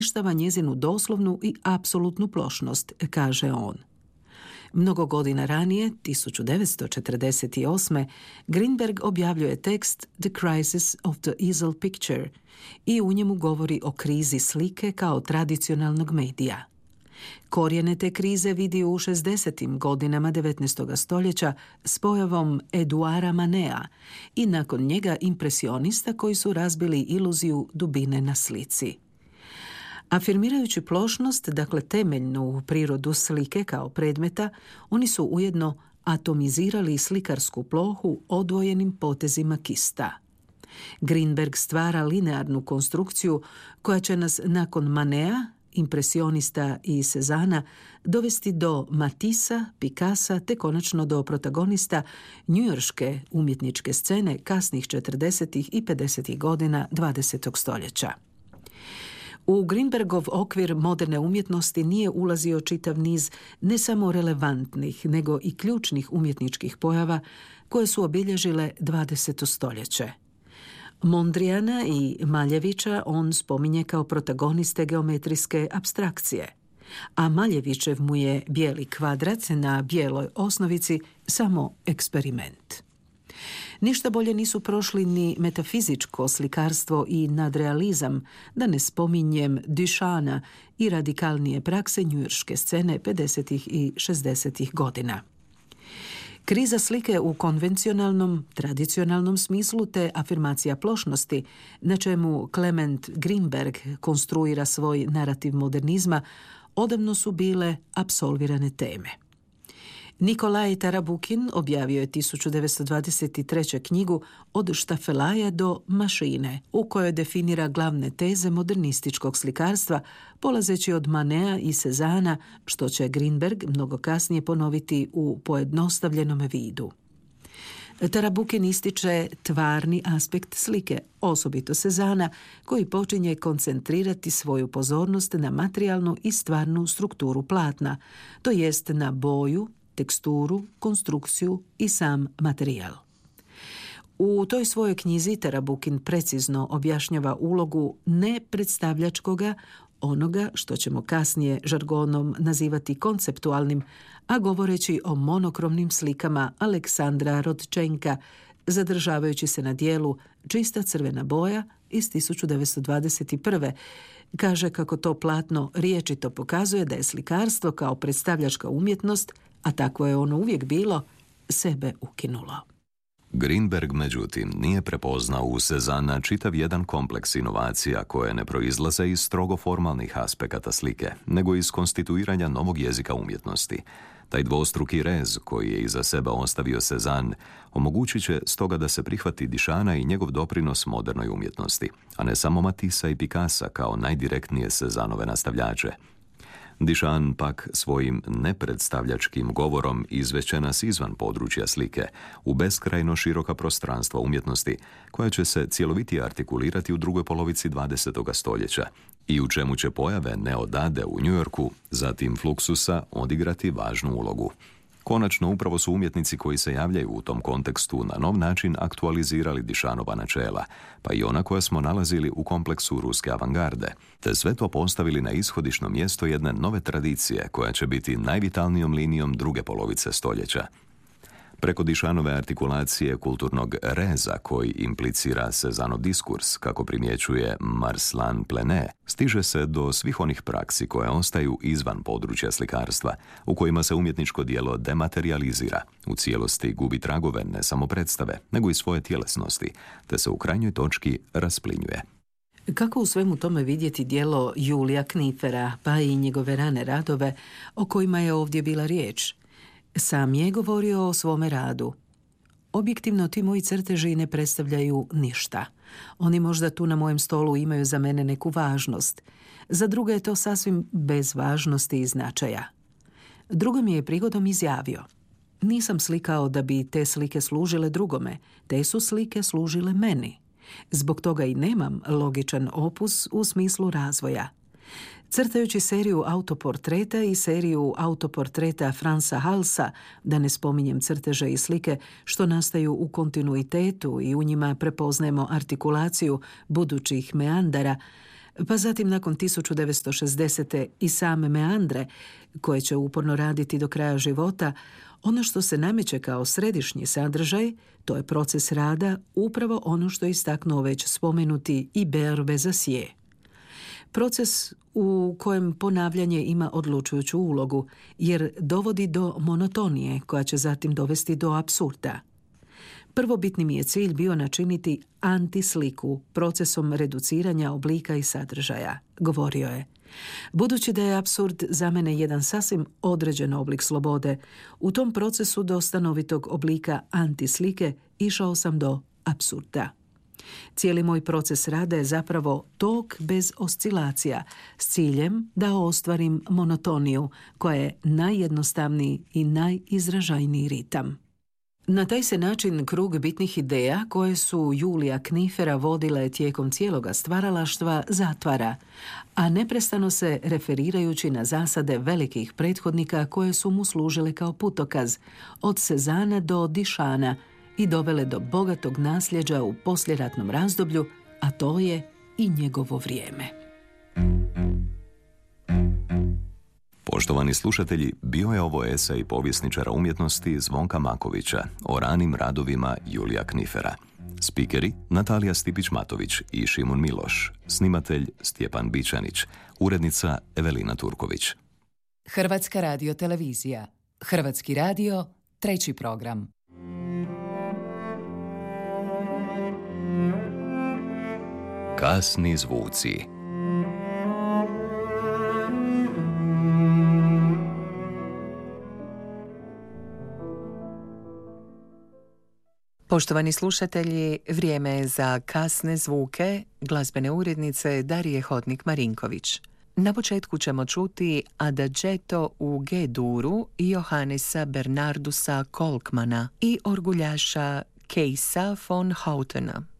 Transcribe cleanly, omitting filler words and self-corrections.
uništava njezinu doslovnu i apsolutnu plošnost, kaže on. Mnogo godina ranije, 1948. Greenberg objavljuje tekst The Crisis of the Easel Picture i u njemu govori o krizi slike kao tradicionalnog medija. Korijene te krize vidi u 60. godinama 19. stoljeća s pojavom Eduara Manea i nakon njega impresionista koji su razbili iluziju dubine na slici. Afirmirajući plošnost, dakle temeljnu prirodu slike kao predmeta, oni su ujedno atomizirali slikarsku plohu odvojenim potezima kista. Greenberg stvara linearnu konstrukciju koja će nas nakon Manea, impresionista i Cezana dovesti do Matissa, Picassa te konačno do protagonista njujorške umjetničke scene kasnih 40. i 50. godina 20. stoljeća. U Greenbergov okvir moderne umjetnosti nije ulazio čitav niz ne samo relevantnih, nego i ključnih umjetničkih pojava koje su obilježile 20. stoljeće. Mondriana i Maljevića on spominje kao protagoniste geometrijske apstrakcije, a Maljevićev mu je bijeli kvadrat na bijeloj osnovici samo eksperiment. Ništa bolje nisu prošli ni metafizičko slikarstvo i nadrealizam, da ne spominjem Duchampa i radikalnije prakse njujorške scene 50. i 60. godina. Kriza slike u konvencionalnom, tradicionalnom smislu te afirmacija plošnosti, na čemu Clement Greenberg konstruira svoj narativ modernizma, odavno su bile apsolvirane teme. Nikolaj Tarabukin objavio je 1923. knjigu Od štafelaja do mašine, u kojoj definira glavne teze modernističkog slikarstva, polazeći od Manea i Cezana, što će Greenberg mnogo kasnije ponoviti u pojednostavljenome vidu. Tarabukin ističe tvarni aspekt slike, osobito Cezana, koji počinje koncentrirati svoju pozornost na materijalnu i stvarnu strukturu platna, to jest na boju, teksturu, konstrukciju i sam materijal. U toj svojoj knjizi Tarabukin precizno objašnjava ulogu nepredstavljačkoga, onoga što ćemo kasnije žargonom nazivati konceptualnim, a govoreći o monokromnim slikama Aleksandra Rodčenka, zadržavajući se na dijelu Čista crvena boja iz 1921. Kaže kako to platno riječito pokazuje da je slikarstvo kao predstavljačka umjetnost, a tako je ono uvijek bilo, sebe ukinulo. Greenberg, međutim, nije prepoznao u Cezana čitav jedan kompleks inovacija koje ne proizlaze iz strogo formalnih aspekata slike, nego iz konstituiranja novog jezika umjetnosti. Taj dvostruki rez koji je iza sebe ostavio Cezanne omogućit će stoga da se prihvati Duchampa i njegov doprinos modernoj umjetnosti, a ne samo Matissa i Picassa kao najdirektnije Cezanove nastavljače. Duchamp pak svojim nepredstavljačkim govorom izveće nas izvan područja slike, u beskrajno široka prostranstva umjetnosti, koja će se cjelovitije artikulirati u drugoj polovici 20. stoljeća i u čemu će pojave Neodade u Njujorku, zatim Fluxusa, odigrati važnu ulogu. Konačno, upravo su umjetnici koji se javljaju u tom kontekstu na nov način aktualizirali Duchampova načela, pa i ona koja smo nalazili u kompleksu ruske avangarde, te sve to postavili na ishodišno mjesto jedne nove tradicije koja će biti najvitalnijom linijom druge polovice stoljeća. Preko Duchampove artikulacije kulturnog reza koji implicira Cezanov diskurs, kako primjećuje Marcelin Plenet, stiže se do svih onih praksi koje ostaju izvan područja slikarstva, u kojima se umjetničko djelo dematerializira, u cijelosti gubi tragove ne samo predstave, nego i svoje tjelesnosti, te se u krajnjoj točki rasplinjuje. Kako u svemu tome vidjeti djelo Julija Knifera, pa i njegove rane radove, o kojima je ovdje bila riječ? Sam je govorio o svome radu. Objektivno ti moji crteži ne predstavljaju ništa. Oni možda tu na mojem stolu imaju za mene neku važnost. Za druge je to sasvim bez važnosti i značaja. Drugo mi je prigodom izjavio: nisam slikao da bi te slike služile drugome, te su slike služile meni. Zbog toga i nemam logičan opus u smislu razvoja. Crtajući seriju autoportreta i seriju autoportreta Franza Halsa, da ne spominjem crteže i slike što nastaju u kontinuitetu i u njima prepoznajemo artikulaciju budućih meandara, Pa zatim nakon 1960. i same meandre, koje će uporno raditi do kraja života, ono što se nameće kao središnji sadržaj, to je proces rada, upravo ono što je istaknuo već spomenuti Hubert Vézassier. Proces u kojem ponavljanje ima odlučujuću ulogu, jer dovodi do monotonije koja će zatim dovesti do apsurda. Prvobitni mi je cilj bio načiniti antisliku procesom reduciranja oblika i sadržaja, govorio je. Budući da je apsurd za mene jedan sasvim određen oblik slobode, u tom procesu do stanovitog oblika antislike išao sam do apsurda. Cijeli moj proces rada je zapravo tok bez oscilacija, s ciljem da ostvarim monotoniju, koja je najjednostavniji i najizražajniji ritam. Na taj se način krug bitnih ideja koje su Julia Knifera vodile tijekom cijeloga stvaralaštva zatvara, a neprestano se referirajući na zasade velikih prethodnika koje su mu služile kao putokaz, od Cezana do Dišana, i dovele do bogatog nasljeđa u poslijeratnom razdoblju, a to je i njegovo vrijeme. Poštovani slušatelji, bio je ovo esej povjesničara umjetnosti Zvonka Makovića o ranim radovima Julija Knifera. Spikeri Natalija Stipić-Matović i Šimun Miloš, snimatelj Stjepan Bičanić, urednica Evelina Turković. Hrvatska radiotelevizija. Hrvatski radio, 3. program. Kasni zvuci. Poštovani slušatelji, vrijeme je za kasne zvuke glazbene urednice Darije Hodnik-Marinković. Na početku ćemo čuti Adagetto u G-duru Johannesa Bernardusa Kolkmana i orguljaša Keisa von Houtena.